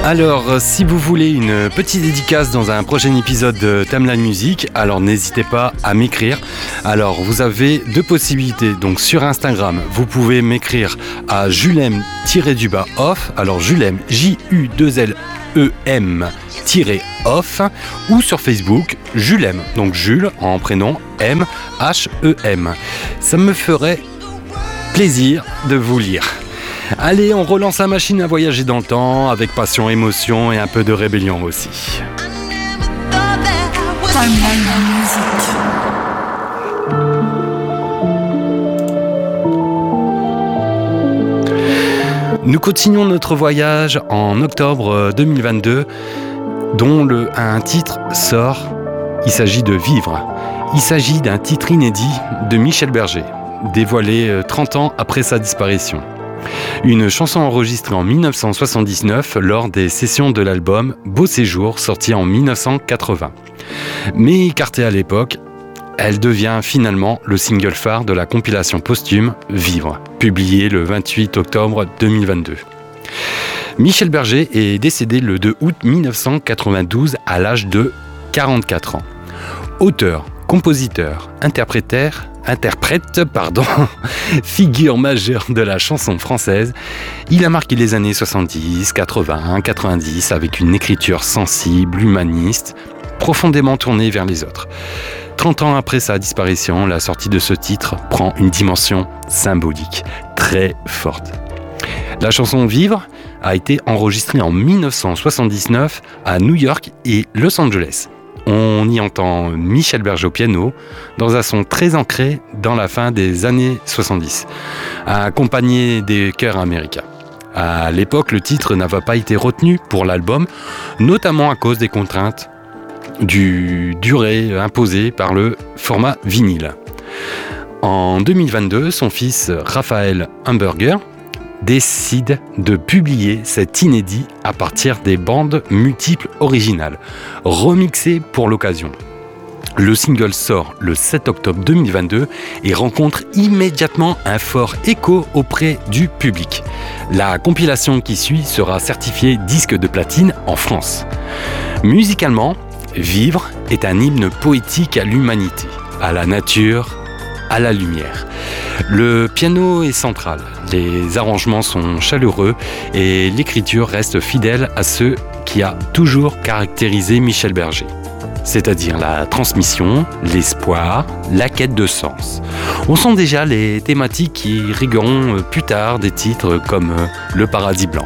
Alors, si vous voulez une petite dédicace dans un prochain épisode de Timeline Music, alors n'hésitez pas à m'écrire. Alors, vous avez deux possibilités. Donc, sur Instagram, vous pouvez m'écrire à julem-off. Alors, julem, Julem-off. Ou sur Facebook, Julem. Donc, Jules en prénom, M-H-E-M. Ça me ferait plaisir de vous lire. Allez, on relance la machine à voyager dans le temps, avec passion, émotion et un peu de rébellion aussi. Timeline Music. Nous continuons notre voyage en octobre 2022, dont un titre sort. Il s'agit de Vivre. Il s'agit d'un titre inédit de Michel Berger, dévoilé 30 ans après sa disparition. Une chanson enregistrée en 1979 lors des sessions de l'album Beau Séjour, sorti en 1980. Mais écartée à l'époque, elle devient finalement le single phare de la compilation posthume Vivre, publiée le 28 octobre 2022. Michel Berger est décédé le 2 août 1992 à l'âge de 44 ans. Auteur, compositeur, interprète, figure majeure de la chanson française, il a marqué les années 70, 80, 90 avec une écriture sensible, humaniste, profondément tournée vers les autres. 30 ans après sa disparition, la sortie de ce titre prend une dimension symbolique très forte. La chanson Vivre a été enregistrée en 1979 à New York et Los Angeles. On y entend Michel Berger au piano, dans un son très ancré dans la fin des années 70, accompagné des chœurs américains. À l'époque, le titre n'avait pas été retenu pour l'album, notamment à cause des contraintes du durée imposée par le format vinyle. En 2022, son fils Raphaël Hamburger décide de publier cet inédit à partir des bandes multiples originales, remixées pour l'occasion. Le single sort le 7 octobre 2022 et rencontre immédiatement un fort écho auprès du public. La compilation qui suit sera certifiée disque de platine en France. Musicalement, Vivre est un hymne poétique à l'humanité, à la nature, à la lumière. Le piano est central, les arrangements sont chaleureux et l'écriture reste fidèle à ce qui a toujours caractérisé Michel Berger, c'est-à-dire la transmission, l'espoir, la quête de sens. On sent déjà les thématiques qui irrigueront plus tard des titres comme Le Paradis Blanc.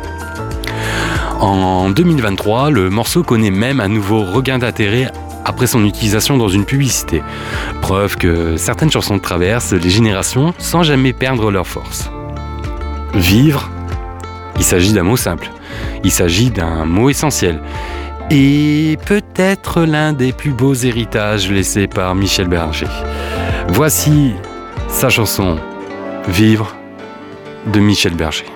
En 2023, le morceau connaît même un nouveau regain d'intérêt après son utilisation dans une publicité. Preuve que certaines chansons traversent les générations sans jamais perdre leur force. Vivre, il s'agit d'un mot simple. Il s'agit d'un mot essentiel. Et peut-être l'un des plus beaux héritages laissés par Michel Berger. Voici sa chanson Vivre de Michel Berger.